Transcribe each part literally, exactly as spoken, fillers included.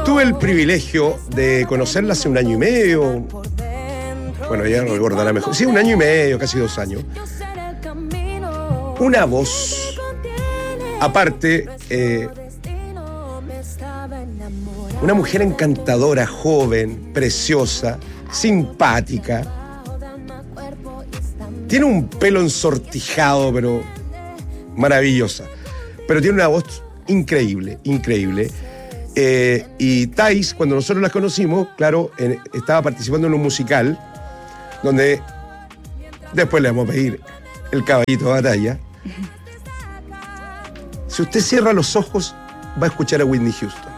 Tuve el privilegio de conocerla hace un año y medio. Bueno, ella no recordará mejor. Sí, un año y medio, casi dos años. Una voz, aparte, eh, una mujer encantadora, joven, preciosa, simpática. Tiene un pelo ensortijado, pero maravillosa. Pero tiene una voz increíble, increíble. Eh, y Thais, cuando nosotros las conocimos, claro, en, estaba participando en un musical donde después le vamos a pedir el caballito de batalla. Si usted cierra los ojos, va a escuchar a Whitney Houston.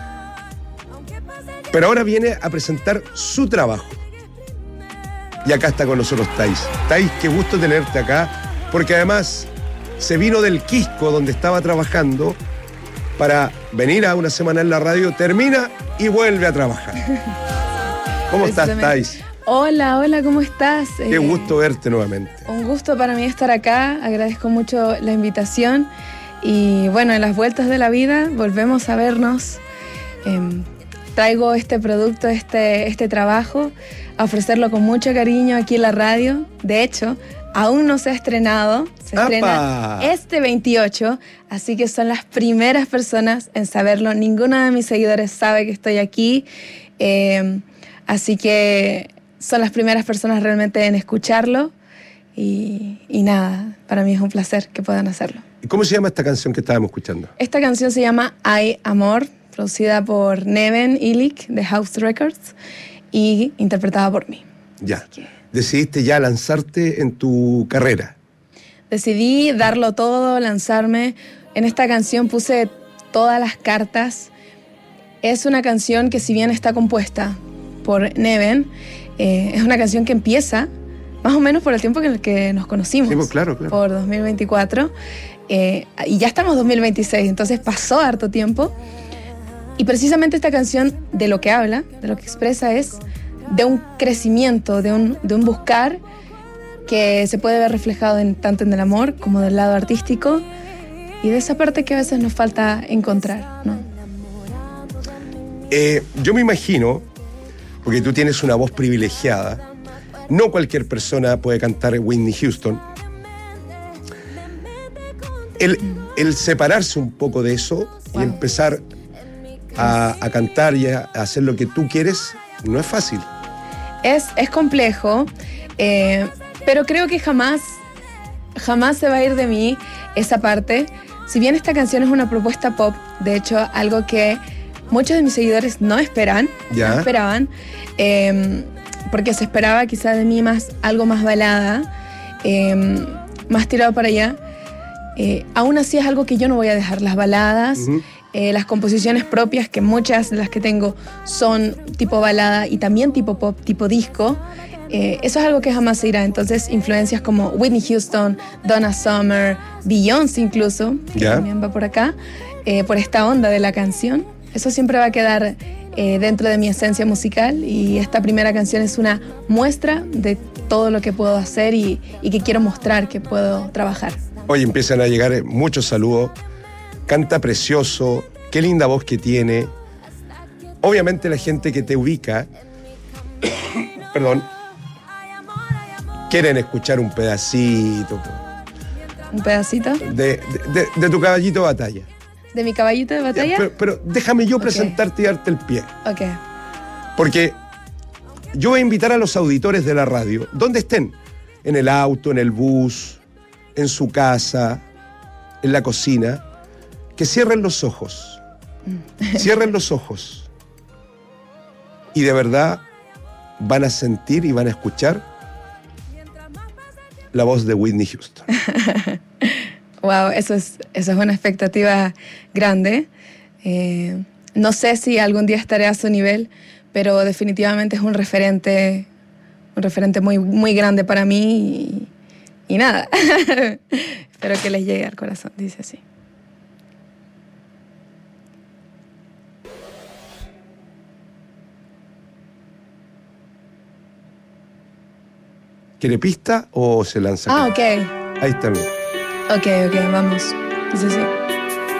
Pero ahora viene a presentar su trabajo. Y acá está con nosotros Thais. Thais, qué gusto tenerte acá, porque además se vino del Quisco, donde estaba trabajando, para venir a una semana en la radio, termina y vuelve a trabajar. ¿Cómo estás, Thais? Hola, hola, ¿cómo estás? Qué gusto verte nuevamente. Un gusto para mí estar acá, agradezco mucho la invitación y bueno, en las vueltas de la vida volvemos a vernos. Eh, traigo este producto, este, este trabajo, a ofrecerlo con mucho cariño aquí en la radio. De hecho, aún no se ha estrenado, se ¡Apa! Estrena este veintiocho, así que son las primeras personas en saberlo. Ninguno de mis seguidores sabe que estoy aquí, eh, así que son las primeras personas realmente en escucharlo y, y nada, para mí es un placer que puedan hacerlo. ¿Y cómo se llama esta canción que estábamos escuchando? Esta canción se llama Ay Amor, producida por Neven Illich de House Records y interpretada por mí. Ya. Decidiste ya lanzarte en tu carrera. Decidí darlo todo, lanzarme. En esta canción puse todas las cartas. Es una canción que, si bien está compuesta por Neven, eh, es una canción que empieza más o menos por el tiempo en el que nos conocimos. Sí, pues, claro, claro. Por dos mil veinticuatro. Eh, y ya estamos en dos mil veintiséis, entonces pasó harto tiempo. Y precisamente esta canción de lo que habla, de lo que expresa, es de un crecimiento, de un, de un buscar que se puede ver reflejado en, tanto en el amor como del lado artístico y de esa parte que a veces nos falta encontrar, ¿no? Eh, yo me imagino, porque tú tienes una voz privilegiada, no cualquier persona puede cantar Whitney Houston. El, el separarse un poco de eso y wow. empezar a, a cantar y a hacer lo que tú quieres no es fácil. Es, es complejo, eh, pero creo que jamás, jamás se va a ir de mí esa parte. Si bien esta canción es una propuesta pop, de hecho, algo que muchos de mis seguidores no esperan, ¿Ya? no esperaban, eh, porque se esperaba quizás de mí más, algo más balada, eh, más tirado para allá. Eh, aún así es algo que yo no voy a dejar, las baladas, uh-huh. eh, las composiciones propias, que muchas de las que tengo son tipo balada y también tipo pop, tipo disco. Eh, eso es algo que jamás se irá. Entonces, influencias como Whitney Houston, Donna Summer, Beyoncé incluso, que ¿Ya? también va por acá, eh, por esta onda de la canción. Eso siempre va a quedar eh, dentro de mi esencia musical y esta primera canción es una muestra de todo lo que puedo hacer y, y que quiero mostrar que puedo trabajar. Hoy empiezan a llegar muchos saludos. Canta precioso, qué linda voz que tiene. Obviamente la gente que te ubica, perdón, quieren escuchar un pedacito. ¿Un pedacito? De, de, de, de tu caballito de batalla. ¿De mi caballito de batalla? Pero, pero déjame yo okay. presentarte y darte el pie. Ok. Porque yo voy a invitar a los auditores de la radio, donde estén, en el auto, en el bus, en su casa, en la cocina, que cierren los ojos. Cierren los ojos. Y de verdad van a sentir y van a escuchar la voz de Whitney Houston. Wow, eso es, eso es una expectativa grande. Eh, no sé si algún día estaré a su nivel, pero definitivamente es un referente, un referente muy, muy grande para mí y, y nada. Espero que les llegue al corazón, dice así. ¿Quiere pista o se lanza? Ah, ok. Ahí está bien. Ok, ok, vamos. Dice así.